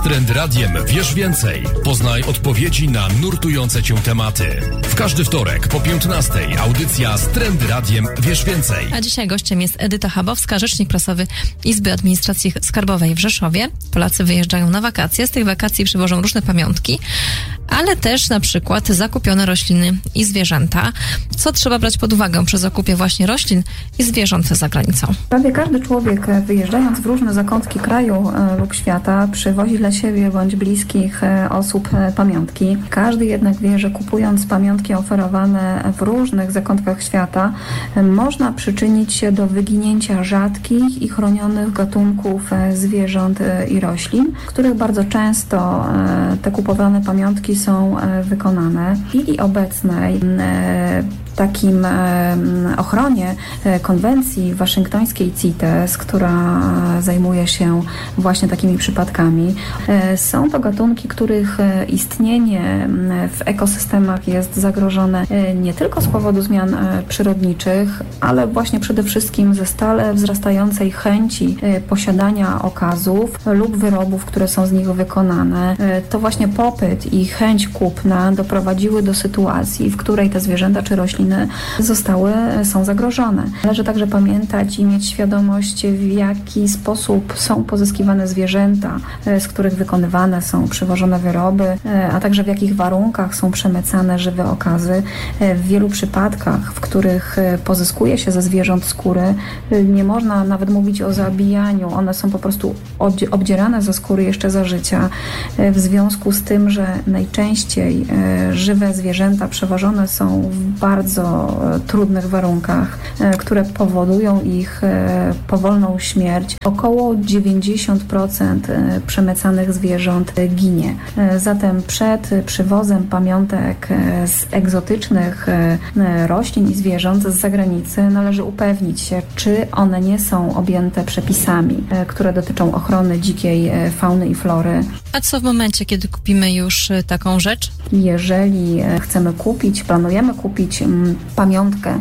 Trend Radiem wiesz więcej. Poznaj odpowiedzi na nurtujące cię tematy. W każdy wtorek po 15:00 audycja z Trend Radiem wiesz więcej. A dzisiaj gościem jest Edyta Chabowska, rzecznik prasowy Izby Administracji Skarbowej w Rzeszowie. Polacy wyjeżdżają na wakacje, z tych wakacji przywożą różne pamiątki, ale też na przykład zakupione rośliny i zwierzęta. Co trzeba brać pod uwagę przy zakupie właśnie roślin i zwierząt za granicą? Prawie każdy człowiek, wyjeżdżając w różne zakątki kraju lub świata, przywozi dla siebie bądź bliskich osób pamiątki. Każdy jednak wie, że kupując pamiątki oferowane w różnych zakątkach świata, można przyczynić się do wyginięcia rzadkich i chronionych gatunków zwierząt i roślin, których bardzo często te kupowane pamiątki są wykonane. W chwili obecnej takim ochronie konwencji waszyngtońskiej CITES, która zajmuje się właśnie takimi przypadkami. Są to gatunki, których istnienie w ekosystemach jest zagrożone nie tylko z powodu zmian przyrodniczych, ale właśnie przede wszystkim ze stale wzrastającej chęci posiadania okazów lub wyrobów, które są z nich wykonane. To właśnie popyt i chęć kupna doprowadziły do sytuacji, w której te zwierzęta czy rośliny są zagrożone. Należy także pamiętać i mieć świadomość, w jaki sposób są pozyskiwane zwierzęta, z których wykonywane są przywożone wyroby, a także w jakich warunkach są przemycane żywe okazy. W wielu przypadkach, w których pozyskuje się ze zwierząt skóry, nie można nawet mówić o zabijaniu. One są po prostu obdzierane ze skóry jeszcze za życia. W związku z tym, że najczęściej żywe zwierzęta przewożone są w bardzo trudnych warunkach, które powodują ich powolną śmierć. Około 90% przemycanych zwierząt ginie. Zatem przed przywozem pamiątek z egzotycznych roślin i zwierząt z zagranicy należy upewnić się, czy one nie są objęte przepisami, które dotyczą ochrony dzikiej fauny i flory. A co w momencie, kiedy kupimy już taką rzecz? Jeżeli planujemy kupić pamiątkę,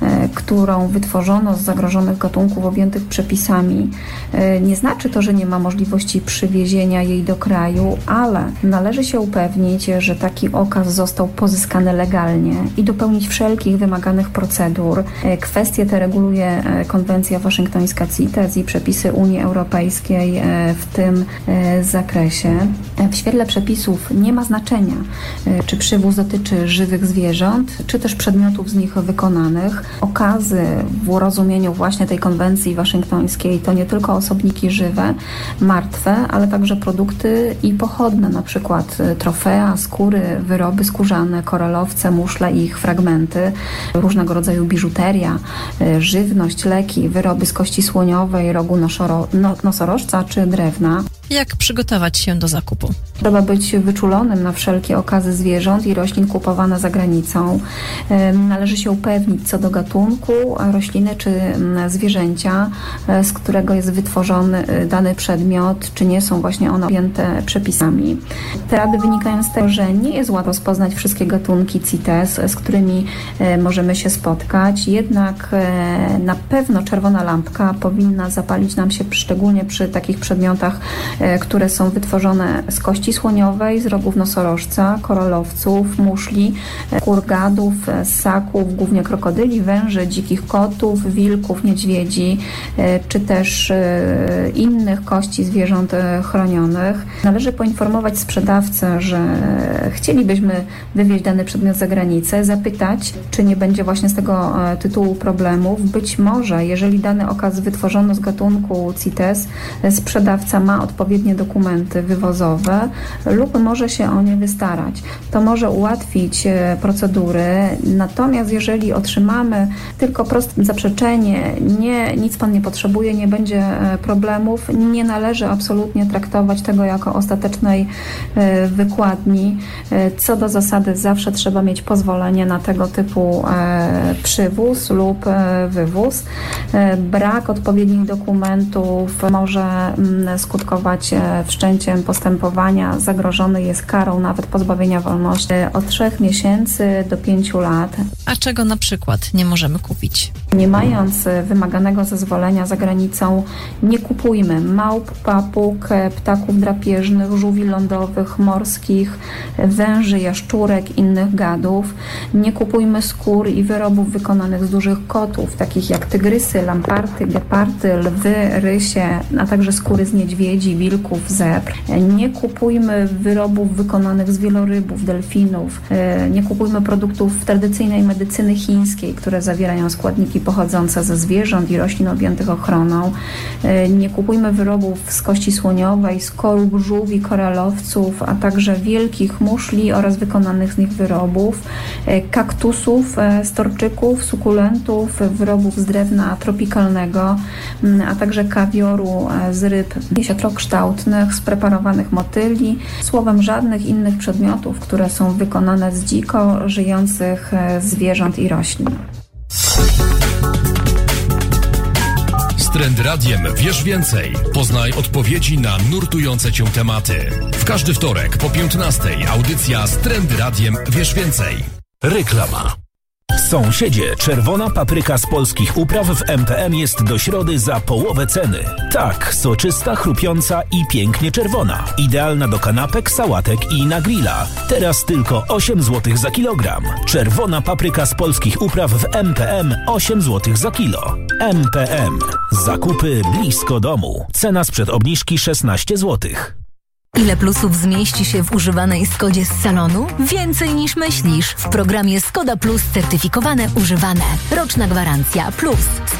którą wytworzono z zagrożonych gatunków objętych przepisami, nie znaczy to, że nie ma możliwości przywiezienia jej do kraju, ale należy się upewnić, że taki okaz został pozyskany legalnie i dopełnić wszelkich wymaganych procedur. Kwestie te reguluje konwencja waszyngtońska CITES i przepisy Unii Europejskiej w tym zakresie. W świetle przepisów nie ma znaczenia, czy przywóz dotyczy żywych zwierząt, czy też przedmiotów z nich wykonanych. Okazy w rozumieniu właśnie tej konwencji waszyngtońskiej to nie tylko osobniki żywe, martwe, ale także produkty i pochodne, na przykład trofea, skóry, wyroby skórzane, koralowce, muszle i ich fragmenty, różnego rodzaju biżuteria, żywność, leki, wyroby z kości słoniowej, rogu nosorożca czy drewna. Jak przygotować się do zakupu? Trzeba być wyczulonym na wszelkie okazy zwierząt i roślin kupowane za granicą. Należy się upewnić co do gatunku rośliny czy zwierzęcia, z którego jest wytworzony dany przedmiot, czy nie są właśnie one objęte przepisami. Te rady wynikają z tego, że nie jest łatwo rozpoznać wszystkie gatunki CITES, z którymi możemy się spotkać, jednak na pewno czerwona lampka powinna zapalić nam się szczególnie przy takich przedmiotach, które są wytworzone z kości słoniowej, z rogów nosorożca, koralowców, muszli, kurgadów, ssaków, głównie krokodyli, węży, dzikich kotów, wilków, niedźwiedzi, czy też innych kości zwierząt chronionych. Należy poinformować sprzedawcę, że chcielibyśmy wywieźć dany przedmiot za granicę, zapytać, czy nie będzie właśnie z tego tytułu problemów. Być może, jeżeli dany okaz wytworzono z gatunku CITES, sprzedawca ma odpowiednie dokumenty wywozowe lub może się o nie wystarać. To może ułatwić procedury, natomiast jeżeli otrzymamy tylko proste zaprzeczenie, nic Pan nie potrzebuje, nie będzie problemów, nie należy absolutnie traktować tego jako ostatecznej wykładni. Co do zasady zawsze trzeba mieć pozwolenie na tego typu przywóz lub wywóz. Brak odpowiednich dokumentów może skutkować wszczęciem postępowania. Zagrożony jest karą nawet pozbawienia wolności od 3 miesięcy do 5 lat. A czego na przykład nie możemy kupić? Nie mając wymaganego zezwolenia za granicą, nie kupujmy małp, papug, ptaków drapieżnych, żółwi lądowych, morskich, węży, jaszczurek, innych gadów. Nie kupujmy skór i wyrobów wykonanych z dużych kotów, takich jak tygrysy, lamparty, gepardy, lwy, rysie, a także skóry z niedźwiedzi, wilków, zebr. Nie kupujmy wyrobów wykonanych z wielorybów, delfinów. Nie kupujmy produktów tradycyjnej medycyny chińskiej, które zawierają składniki pochodzące ze zwierząt i roślin objętych ochroną. Nie kupujmy wyrobów z kości słoniowej, skorup, żółwi, koralowców, a także wielkich muszli oraz wykonanych z nich wyrobów, kaktusów, storczyków, sukulentów, wyrobów z drewna tropikalnego, a także kawioru z ryb jesiatrokształtnych, spreparowanych motyli, słowem żadnych innych przedmiotów, które są wykonane z dziko żyjących zwierząt i roślin. Z Trend Radiem wiesz więcej. Poznaj odpowiedzi na nurtujące cię tematy. W każdy wtorek po 15:00 audycja z Trend Radiem wiesz więcej. Reklama. Sąsiedzie, czerwona papryka z polskich upraw w MPM jest do środy za połowę ceny. Tak, soczysta, chrupiąca i pięknie czerwona. Idealna do kanapek, sałatek i na grilla. Teraz tylko 8 zł za kilogram. Czerwona papryka z polskich upraw w MPM 8 zł za kilo. MPM. Zakupy blisko domu. Cena sprzed obniżki 16 zł. Ile plusów zmieści się w używanej Skodzie z salonu? Więcej niż myślisz. W programie Skoda Plus certyfikowane używane. Roczna gwarancja plus